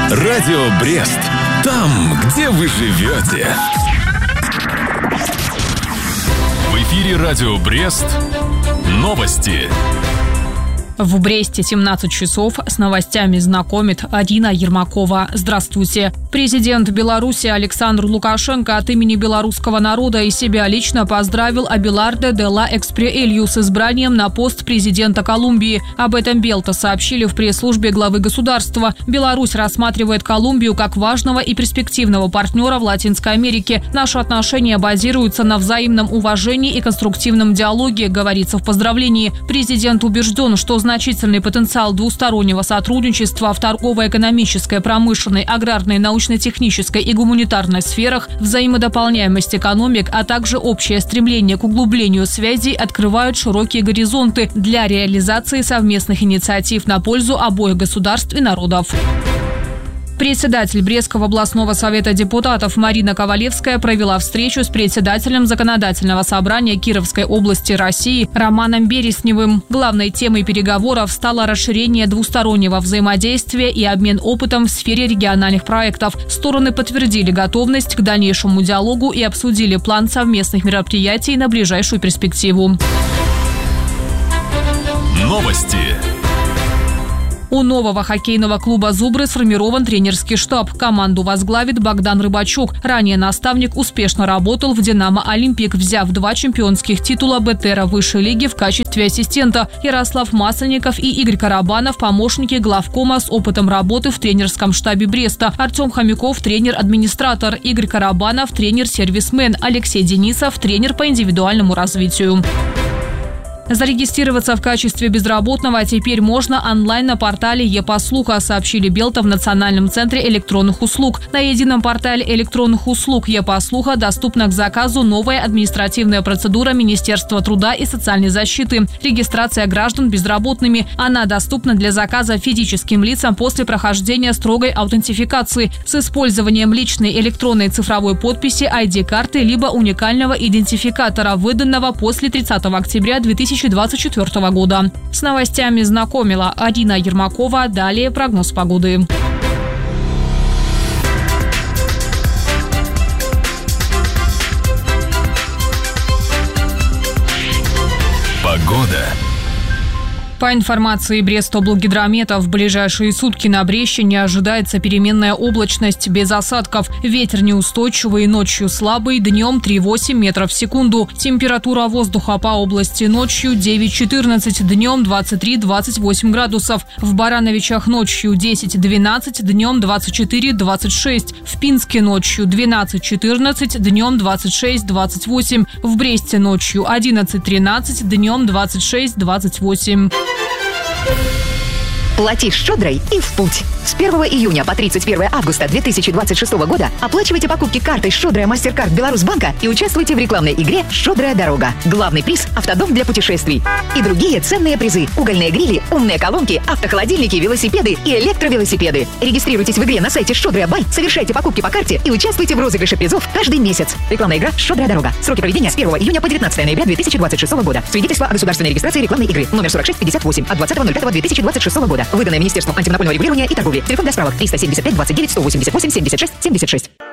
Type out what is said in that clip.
Радио Брест. Там, где вы живете. В эфире Радио Брест. Новости. В Бресте 17 часов с новостями знакомит Арина Ермакова. Здравствуйте. Президент Беларуси Александр Лукашенко от имени белорусского народа и себя лично поздравил Абеларде де ла Эксприэлью с избранием на пост президента Колумбии. Об этом Белта сообщили в пресс-службе главы государства. Беларусь рассматривает Колумбию как важного и перспективного партнера в Латинской Америке. Наши отношения базируются на взаимном уважении и конструктивном диалоге, говорится в поздравлении. Президент убежден, что значительный потенциал двустороннего сотрудничества в торгово-экономической, промышленной, аграрной, научно-технической и гуманитарной сферах, взаимодополняемость экономик, а также общее стремление к углублению связей открывают широкие горизонты для реализации совместных инициатив на пользу обоих государств и народов. Председатель Брестского областного совета депутатов Марина Ковалевская провела встречу с председателем Законодательного собрания Кировской области России Романом Бересневым. Главной темой переговоров стало расширение двустороннего взаимодействия и обмен опытом в сфере региональных проектов. Стороны подтвердили готовность к дальнейшему диалогу и обсудили план совместных мероприятий на ближайшую перспективу. Новости. У нового хоккейного клуба «Зубры» сформирован тренерский штаб. Команду возглавит Богдан Рыбачук. Ранее наставник успешно работал в «Динамо Олимпик», взяв 2 чемпионских титула БТРа высшей лиги в качестве ассистента. Ярослав Масленников и Игорь Карабанов – помощники главкома с опытом работы в тренерском штабе Бреста. Артем Хомяков – тренер-администратор. Игорь Карабанов – тренер-сервисмен. Алексей Денисов – тренер по индивидуальному развитию. Зарегистрироваться в качестве безработного теперь можно онлайн на портале Е-послуха, сообщили Белта в Национальном центре электронных услуг. На едином портале электронных услуг Е-послуха доступна к заказу новая административная процедура Министерства труда и социальной защиты – регистрация граждан безработными. Она доступна для заказа физическим лицам после прохождения строгой аутентификации с использованием личной электронной цифровой подписи, ID-карты либо уникального идентификатора, выданного после 30 октября 2024 года. С новостями знакомила Арина Ермакова. Далее прогноз погоды. Погода. По информации Брестоблгидромета, в ближайшие сутки на Брещине ожидается переменная облачность без осадков. Ветер неустойчивый, ночью слабый, днем 3,8 метров в секунду. Температура воздуха по области ночью 9-14, днем 23-28 градусов. В Барановичах ночью 10-12, днем 24-26. В Пинске ночью 12-14, днем 26-28. В Бресте ночью 11-13, днем 26-28. Плати щедрой и в путь. С 1 июня по 31 августа 2026 года оплачивайте покупки картой «Щедрая Мастеркард Беларусьбанка» и участвуйте в рекламной игре «Щедрая дорога». Главный приз – автодом для путешествий. И другие ценные призы – угольные грили, умные колонки, автохолодильники, велосипеды и электровелосипеды. Регистрируйтесь в игре на сайте «Щедрая Бай», совершайте покупки по карте и участвуйте в розыгрыше призов каждый месяц. Рекламная игра «Щедрая дорога». Сроки проведения с 1 июня по 19 ноября 2026 года. Свидетельство о государственной регистрации рекламной игры номер 4658 от 20.05.2026 года. Выданное Министерством антимонопольного регулирования и торговли. Телефон для справок 375 29 188 76 76.